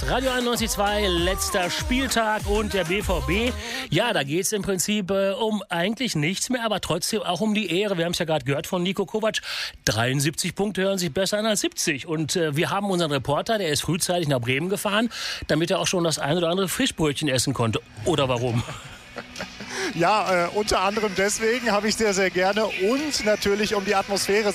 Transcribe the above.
Radio 91.2, letzter Spieltag und der BVB. Ja, da geht es im Prinzip um eigentlich nichts mehr, aber trotzdem auch um die Ehre. Wir haben es ja gerade gehört von Niko Kovac. 73 Punkte hören sich besser an als 70. Und wir haben unseren Reporter, der ist frühzeitig nach Bremen gefahren, damit er auch schon das ein oder andere Fischbrötchen essen konnte. Oder warum? Ja, unter anderem deswegen habe ich sehr, sehr gerne und natürlich um die Atmosphäre